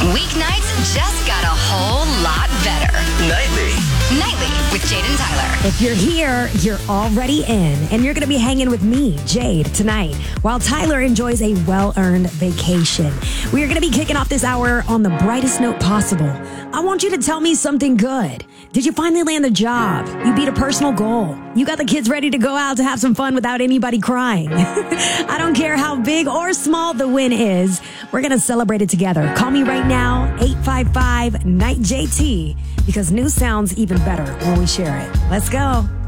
Weeknights just got a whole lot better. Nightly with Jade and Tyler. If you're here, you're already in, and you're going to be hanging with me, Jade, tonight, while Tyler enjoys a well-earned vacation. We are going to be kicking off this hour on the brightest note possible. I want you to tell me something good. Did you finally land the job? You beat a personal goal. You got the kids ready to go out to have some fun without anybody crying. I don't care how big or small the win is. We're going to celebrate it together. Call me right now, 855-NIGHT-JT, because news sounds even better when we share it. Let's go.